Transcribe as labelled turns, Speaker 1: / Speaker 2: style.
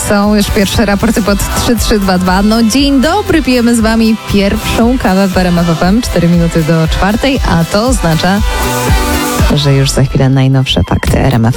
Speaker 1: są już pierwsze raporty pod 3322. No dzień dobry, pijemy z wami pierwszą kawę w RMF FM, 4 minuty do 4, a to oznacza, że już za chwilę najnowsze fakty RMF.